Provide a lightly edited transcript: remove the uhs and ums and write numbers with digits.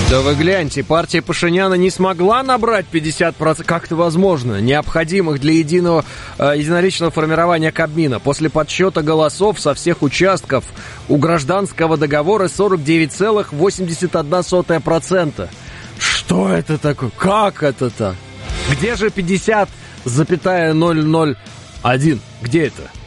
Да вы гляньте, партия Пашиняна не смогла набрать 50%, как это возможно, необходимых для единоличного формирования Кабмина. После подсчета голосов со всех участков у гражданского договора 49,81%. Что это такое? Как это так? Где же 50,001? Где это?